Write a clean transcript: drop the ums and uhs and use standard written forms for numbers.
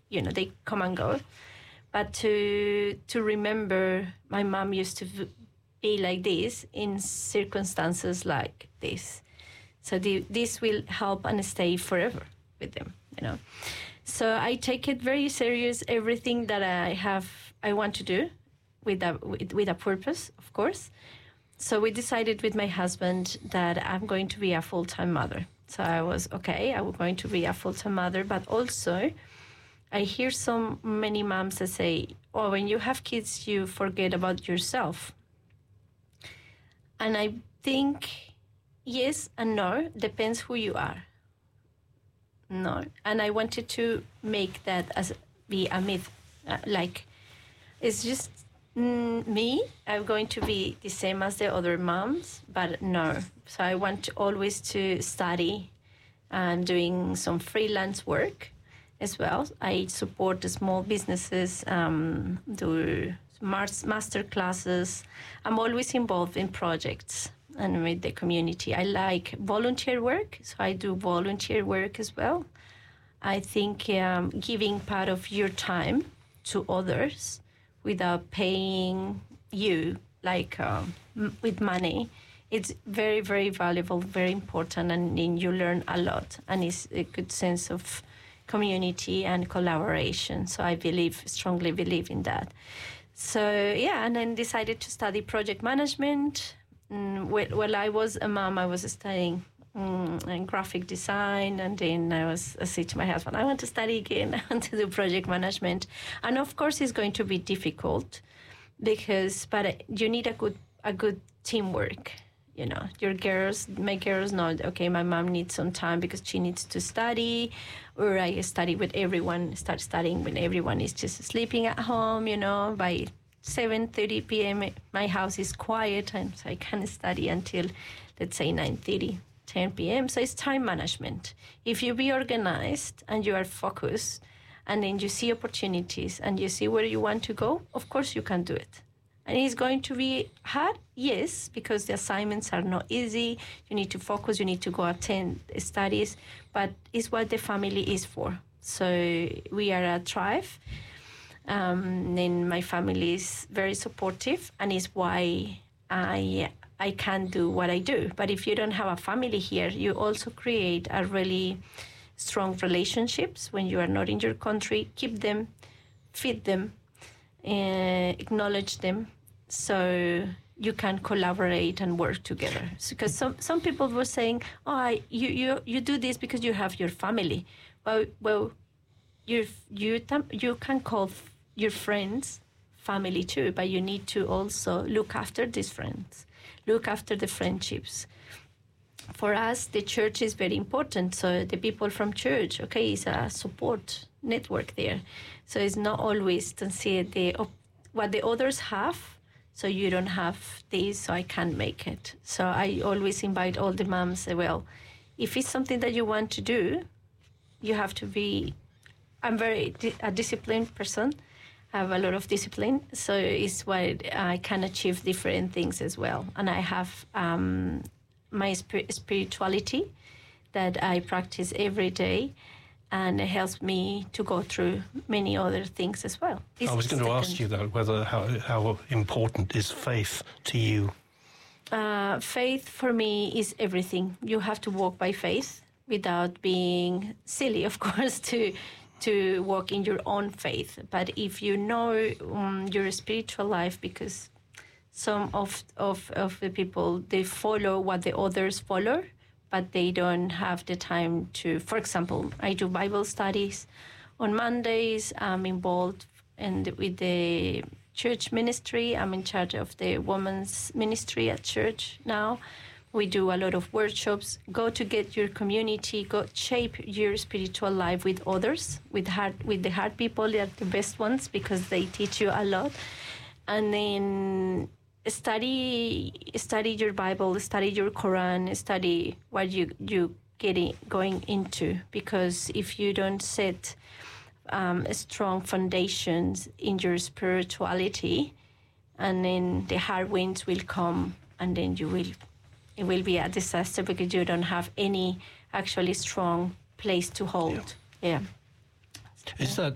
they come and go. But to remember my mom used to be like this in circumstances like this. So this will help and stay forever with them, So I take it very serious, everything that I want to do with a purpose, of course. So we decided with my husband that I'm going to be a full-time mother. So I was, I'm going to be a full-time mother, but also I hear so many moms that say, oh, when you have kids, you forget about yourself. And I think yes and no, depends who you are. No. And I wanted to make that be a myth. It's just me. I'm going to be the same as the other moms, but no. So I want always to study and doing some freelance work as well. I support the small businesses, do master classes. I'm always involved in projects and with the community. I like volunteer work, so I do volunteer work as well. I think giving part of your time to others without paying you, with money, it's very, very valuable, very important, and then you learn a lot, and it's a good sense of community and collaboration. So I strongly believe in that. So, and then decided to study project management. While I was a mom, I was studying graphic design, and then I said to my husband, I want to study again. I want to do project management. And of course, it's going to be difficult but you need a good teamwork. My girls know, my mom needs some time because she needs to study, or I study with everyone, start studying when everyone is just sleeping at home, by 7:30 p.m. my house is quiet, and so I can study until, let's say, 9:30, 10 p.m. So it's time management. If you be organized and you are focused, and then you see opportunities and you see where you want to go, of course you can do it. And it's going to be hard, yes, because the assignments are not easy. You need to focus, you need to go attend studies, but it's what the family is for. So we are a tribe. Then my family is very supportive, and is why I can do what I do. But if you don't have a family here, you also create a really strong relationships when you are not in your country. Keep them, feed them, acknowledge them, so you can collaborate and work together. Because some people were saying, you do this because you have your family. Well, you can call your friends family too, but you need to also look after these friends, look after the friendships. For us, the church is very important. So the people from church, is a support network there. So it's not always to see what the others have. So you don't have this, so I can't make it. So I always invite all the moms, say, well, if it's something that you want to do, you have to be, I'm very a disciplined person. I have a lot of discipline. So it's why I can achieve different things as well. And I have my spirituality that I practice every day, and it helps me to go through many other things as well. I was going to ask you that, how important is faith to you? Faith for me is everything. You have to walk by faith without being silly, of course, to walk in your own faith. But if you know your spiritual life, because some of the people, they follow what the others follow, but they don't have the time to, for example, I do Bible studies on Mondays. I'm involved with the church ministry. I'm in charge of the women's ministry at church now. We do a lot of workshops. Go to get your community, go shape your spiritual life with others, with the hard people. They are the best ones because they teach you a lot. And then study your Bible, study your Quran, study what you going into. Because if you don't set strong foundations in your spirituality, and then the hard winds will come, and then it will be a disaster because you don't have any actually strong place to hold. Yeah. Is that